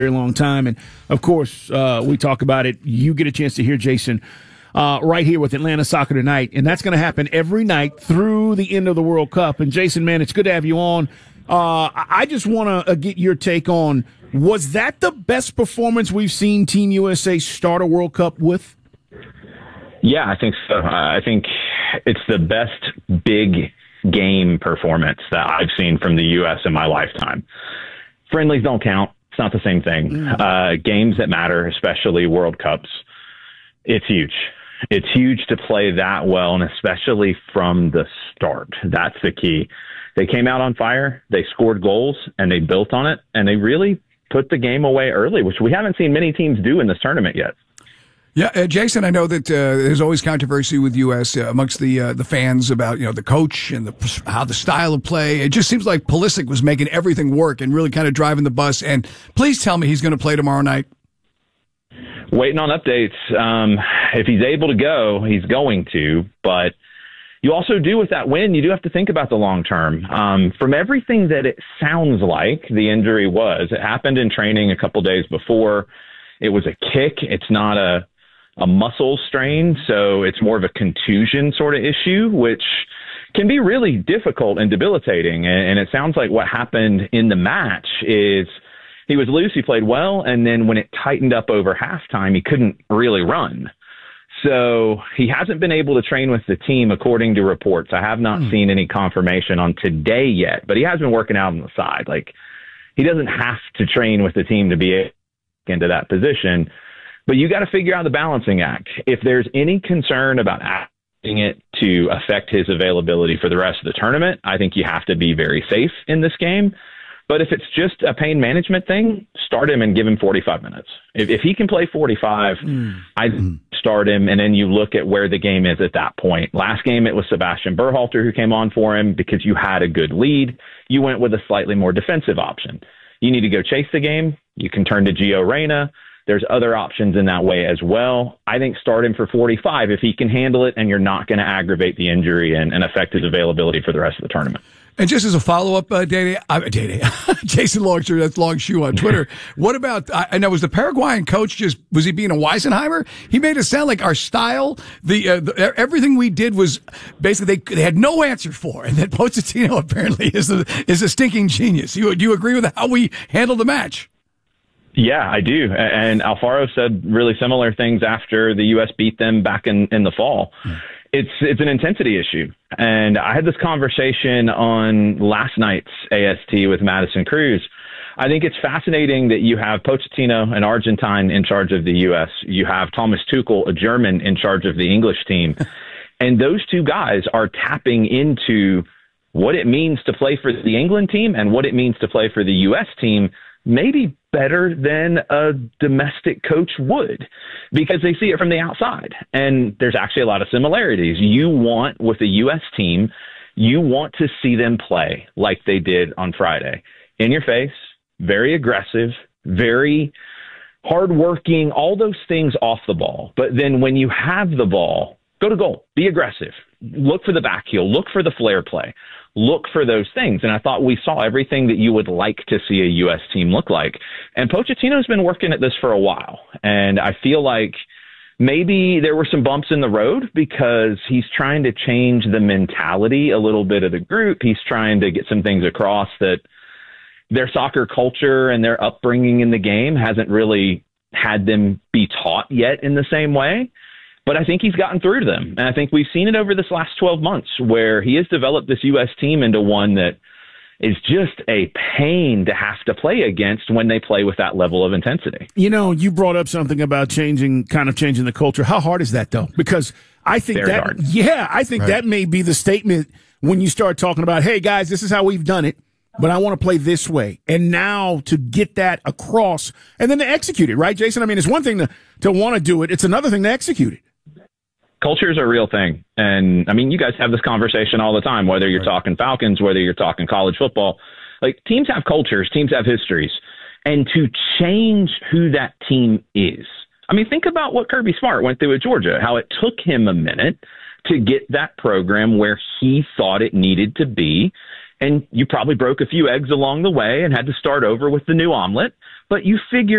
very long time. And, of course, we talk about it. You get a chance to hear Jason right here with Atlanta Soccer Tonight. And that's going to happen every night through the end of the World Cup. And, Jason, man, it's good to have you on. I just want to get your take on, was that the best performance we've seen Team USA start a World Cup with? Yeah, I think so. I think it's the best big game performance that I've seen from the U.S. in my lifetime. Friendlies don't count. It's not the same thing. Games that matter, especially World Cups, it's huge. It's huge to play that well, and especially from the start. That's the key. They came out on fire, they scored goals, and they built on it, and they really put the game away early, which we haven't seen many teams do in this tournament yet. Yeah, Jason, I know that there's always controversy with U.S. Amongst the fans about the coach and how the style of play. It just seems like Pulisic was making everything work and really kind of driving the bus. And please tell me he's going to play tomorrow night. Waiting on updates. If he's able to go, he's going to. But you also do with that win, you do have to think about the long term. From everything that it sounds like the injury was, it happened in training a couple days before. It was a kick. It's not a muscle strain, so it's more of a contusion sort of issue, which can be really difficult and debilitating. And it sounds like what happened in the match is he was loose, he played well, and then when it tightened up over halftime, he couldn't really run. So he hasn't been able to train with the team, according to reports. I have not seen any confirmation on today yet, but he has been working out on the side. Like, he doesn't have to train with the team to be into that position. But you got to figure out the balancing act. If there's any concern about asking it to affect his availability for the rest of the tournament, I think you have to be very safe in this game. But if it's just a pain management thing, start him and give him 45 minutes. If he can play 45, I'd start him, and then you look at where the game is at that point. Last game, it was Sebastian Berhalter who came on for him because you had a good lead. You went with a slightly more defensive option. You need to go chase the game. You can turn to Gio Reyna. There's other options in that way as well. I think start him for 45 if he can handle it and you're not going to aggravate the injury and affect his availability for the rest of the tournament. And just as a follow-up, Jason Longshore, that's Longshoe on Twitter. What about, I know, was the Paraguayan coach was he being a Weisenheimer? He made it sound like our style, everything we did was basically they had no answer for, and that Pochettino apparently is a stinking genius. Do you agree with how we handled the match? Yeah, I do. And Alfaro said really similar things after the U.S. beat them back in the fall. It's an intensity issue. And I had this conversation on last night's AST with Madison Cruz. I think it's fascinating that you have Pochettino, an Argentine, in charge of the U.S. You have Thomas Tuchel, a German, in charge of the English team. And those two guys are tapping into what it means to play for the England team and what it means to play for the U.S. team, maybe better than a domestic coach would, because they see it from the outside. And there's actually a lot of similarities. You want, with the U.S. team, you want to see them play like they did on Friday. In your face, very aggressive, very hardworking, all those things off the ball. But then when you have the ball, go to goal, be aggressive, look for the back heel, look for the flare play. Look for those things. And I thought we saw everything that you would like to see a U.S. team look like. And Pochettino's been working at this for a while. And I feel like maybe there were some bumps in the road because he's trying to change the mentality a little bit of the group. He's trying to get some things across that their soccer culture and their upbringing in the game hasn't really had them be taught yet in the same way. But I think he's gotten through to them. And I think we've seen it over this last 12 months where he has developed this U.S. team into one that is just a pain to have to play against when they play with that level of intensity. You know, you brought up something about changing the culture. How hard is that, though? Because I think Very hard. That may be the statement when you start talking about, hey, guys, this is how we've done it, but I want to play this way. And now to get that across and then to execute it, right, Jason? I mean, it's one thing to want to do it. It's another thing to execute it. Culture is a real thing. And I mean, you guys have this conversation all the time, whether you're talking Falcons, whether you're talking college football. Like, teams have cultures, teams have histories. And to change who that team is. I mean, think about what Kirby Smart went through at Georgia, how it took him a minute to get that program where he thought it needed to be. And you probably broke a few eggs along the way and had to start over with the new omelet. But you figure